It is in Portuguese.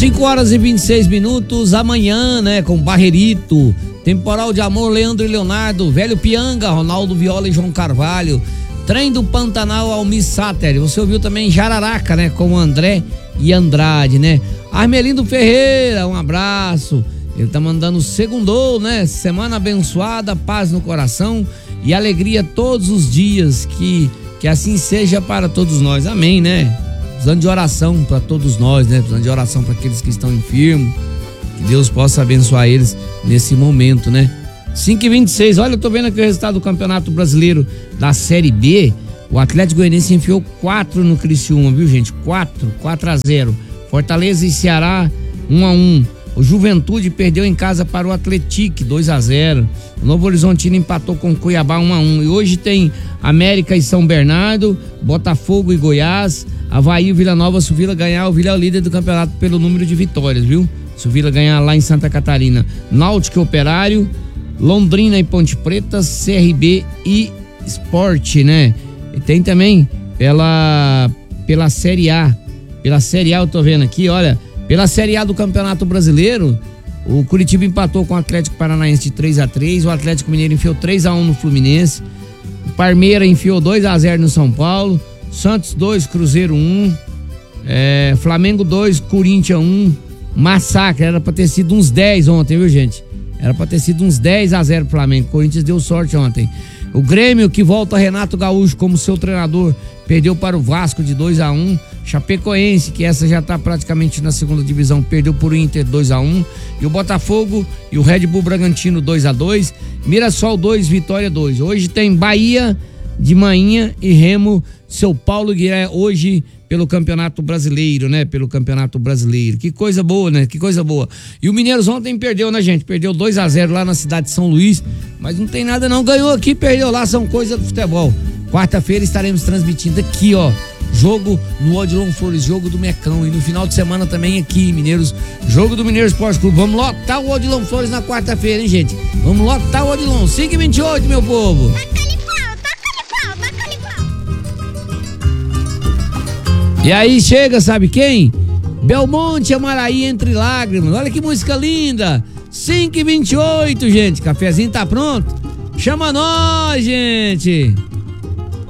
5 horas e 26 minutos, amanhã, né, com Barreirito, Temporal de Amor, Leandro e Leonardo, Velho Pianga, Ronaldo Viola e João Carvalho, Trem do Pantanal, Almir Sater. Você ouviu também Jararaca, né, com André e Andrade, né? Armelindo Ferreira, um abraço. Ele tá mandando segundou, né? Semana abençoada, paz no coração e alegria todos os dias, que assim seja para todos nós. Amém, né? Precisando de oração para todos nós, né? Precisando de oração para aqueles que estão enfermos. Que Deus possa abençoar eles nesse momento, né? 5h26, olha, eu tô vendo aqui o resultado do Campeonato Brasileiro da Série B. O Atlético Goianiense enfiou 4 no Criciúma, viu, gente? 4-0. Fortaleza e Ceará, 1-1. O Juventude perdeu em casa para o Atlético, 2-0. O Novo Horizontino empatou com o Cuiabá, 1-1. E hoje tem América e São Bernardo, Botafogo e Goiás, Avaí e Vila Nova. Se o Vila ganhar, o Vila é o líder do campeonato pelo número de vitórias, viu? Se o Vila ganhar lá em Santa Catarina. Náutico e Operário, Londrina e Ponte Preta, CRB e Sport, né? E tem também pela Série A. Pela Série A eu tô vendo aqui, olha, pela Série A do Campeonato Brasileiro, o Curitiba empatou com o Atlético Paranaense de 3-3, o Atlético Mineiro enfiou 3-1 no Fluminense, o Parmeira enfiou 2-0 no São Paulo, Santos 2, Cruzeiro 1, Flamengo 2, Corinthians 1, massacre, era pra ter sido uns 10 ontem, viu, gente? Era pra ter sido uns 10-0 pro Flamengo, o Corinthians deu sorte ontem. O Grêmio, que volta Renato Gaúcho como seu treinador, perdeu para o Vasco de 2-1. Chapecoense, que essa já tá praticamente na segunda divisão, perdeu por Inter 2-1. E o Botafogo e o Red Bull Bragantino 2-2. Mirassol 2, Vitória 2. Hoje tem Bahia de manhã e Remo, São Paulo e hoje pelo Campeonato Brasileiro, né? Pelo Campeonato Brasileiro. Que coisa boa, né? Que coisa boa. E o Mineiros ontem perdeu, né, gente? Perdeu 2-0 lá na cidade de São Luís. Mas não tem nada não. Ganhou aqui, perdeu lá. São coisas do futebol. Quarta-feira estaremos transmitindo aqui, ó. Jogo no Odilon Flores, jogo do Mecão. E no final de semana também aqui, Mineiros. Jogo do Mineiro Esporte Clube. Vamos lotar o Odilon Flores na quarta-feira, hein, gente? Vamos lotar o Odilon. 5h28, meu povo. E aí chega, sabe quem? Belmonte Amaraí Entre Lágrimas. Olha que música linda. 5h28, gente. Cafezinho tá pronto? Chama nós, gente.